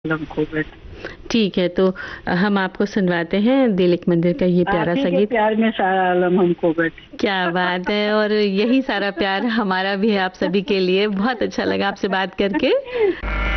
आलम खो बैठे। ठीक है, तो हम आपको सुनवाते हैं दिल एक मंदिर का ये प्यारा आप ही सा के गीत। प्यार में सारा आलम हम खो बैठे। क्या बात है, और यही सारा प्यार हमारा भी है आप सभी के लिए। बहुत अच्छा लगा आपसे बात करके।